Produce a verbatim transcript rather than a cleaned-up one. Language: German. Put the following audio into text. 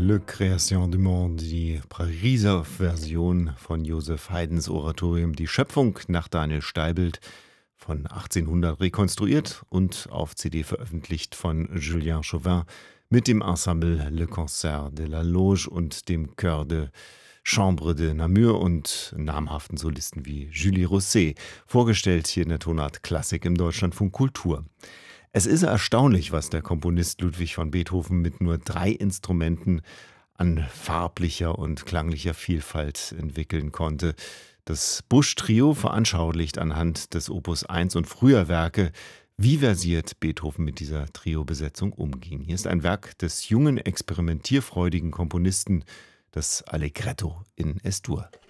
Le Création du Monde, die Pariser Version von Joseph Haydns Oratorium Die Schöpfung nach Daniel Steibelt von achtzehnhundert rekonstruiert und auf C D veröffentlicht von Julien Chauvin mit dem Ensemble Le Concert de la Loge und dem Chœur de Chambre de Namur und namhaften Solisten wie Julie Rosset, vorgestellt hier in der Tonart Klassik im Deutschlandfunk Kultur. Es ist erstaunlich, was der Komponist Ludwig van Beethoven mit nur drei Instrumenten an farblicher und klanglicher Vielfalt entwickeln konnte. Das Busch-Trio veranschaulicht anhand des Opus eins und früher Werke, wie versiert Beethoven mit dieser Trio-Besetzung umging. Hier ist ein Werk des jungen, experimentierfreudigen Komponisten, das Allegretto in Es-Dur.